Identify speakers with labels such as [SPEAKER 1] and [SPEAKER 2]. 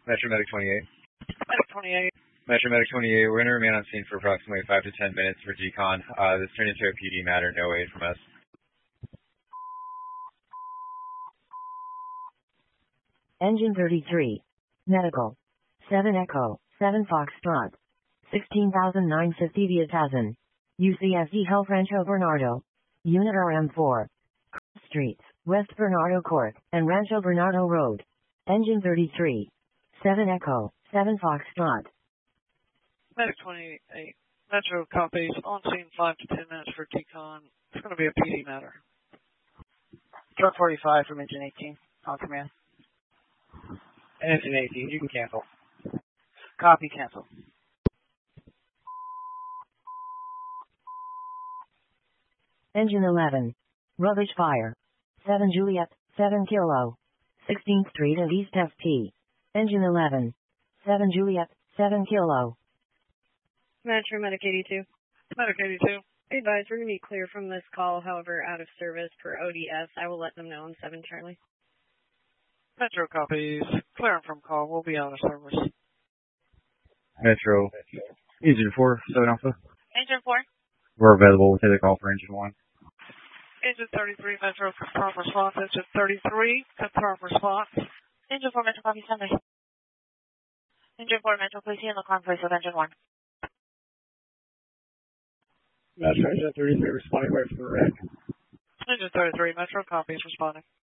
[SPEAKER 1] Metro Medic 28.
[SPEAKER 2] Medic 28.
[SPEAKER 1] Metro Medic 28, we're going to remain on scene for approximately 5 to 10 minutes for decon. This turned into a PD matter, no aid from us.
[SPEAKER 3] Engine 33. Medical. 7 Echo, 7 Foxtrot. 16,950 via Tazan. UCSD Health Rancho Bernardo. Unit RM4. Streets, West Bernardo Court, and Rancho Bernardo Road. Engine 33. 7 Echo, 7 Foxtrot.
[SPEAKER 2] Medic 28. Metro copies. On scene 5 to 10 minutes for decon. It's going to be a PD matter.
[SPEAKER 4] Truck 45 from Engine 18. On command.
[SPEAKER 5] Engine 18, you can cancel.
[SPEAKER 4] Copy, cancel.
[SPEAKER 3] Engine 11. Rubbish fire. 7 Juliet, 7 Kilo. 16th Street and East FP. Engine 11. 7 Juliet, 7 Kilo.
[SPEAKER 6] Metro Medic 82.
[SPEAKER 2] Medic 82.
[SPEAKER 6] Advise, we're going to be clear from this call, however, out of service per ODS. I will let them know on 7 Charlie.
[SPEAKER 2] Metro copies. Clearing from call. We'll be out of service.
[SPEAKER 1] Metro. Engine 4, 7 Alpha.
[SPEAKER 7] Engine 4.
[SPEAKER 1] We're available. We'll take the call for Engine 1.
[SPEAKER 2] Engine 33, Metro, confirm response. Engine 33, confirm response.
[SPEAKER 7] Engine 4, Metro, copy Sunday. Engine 4, Metro, please handle convoys with Engine 1.
[SPEAKER 5] Metro, Engine 33, responding right from the wreck.
[SPEAKER 2] Engine 33, Metro, copies responding.